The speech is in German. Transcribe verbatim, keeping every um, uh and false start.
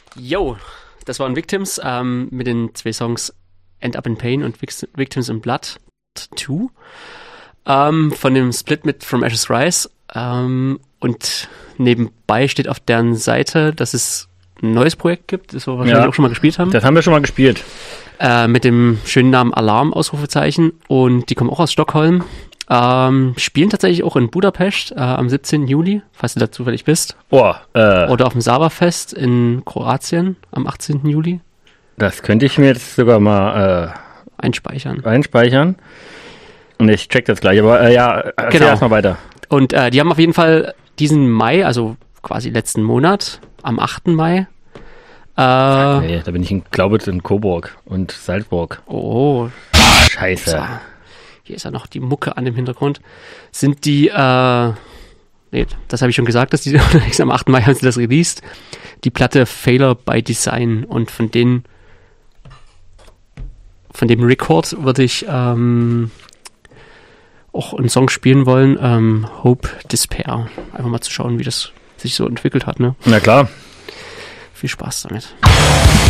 Yo, das waren Victims ähm, mit den zwei Songs End Up in Pain und Victims in Blood zwei ähm, von dem Split mit From Ashes Rise ähm, und nebenbei steht auf deren Seite, dass es ein neues Projekt gibt, das wir wahrscheinlich Ja, auch schon mal gespielt haben. Das haben wir schon mal gespielt. Äh, mit dem schönen Namen Alarm, Ausrufezeichen, und die kommen auch aus Stockholm. Ähm, spielen tatsächlich auch in Budapest äh, am siebzehnten Juli, falls du da zufällig bist. Oh, äh, Oder auf dem Sabafest in Kroatien am achtzehnten Juli. Das könnte ich mir jetzt sogar mal äh, Einspeichern. einspeichern. Und ich check das gleich, aber äh, ja, erzähl Genau. erstmal weiter. Und äh, die haben auf jeden Fall diesen Mai, also quasi letzten Monat, am achten Mai. Äh, Nee, da bin ich in Glaubitz und Coburg und Salzburg. oh, Scheiße. so. Hier ist ja noch die Mucke an dem Hintergrund. Sind die, äh, nee, das habe ich schon gesagt, dass die am achten Mai haben sie das released. Die Platte Failure by Design, und von denen, von dem Record würde ich ähm, auch einen Song spielen wollen, ähm, Hope Despair. Einfach mal zu schauen, wie das sich so entwickelt hat, ne? Na klar. Viel Spaß damit.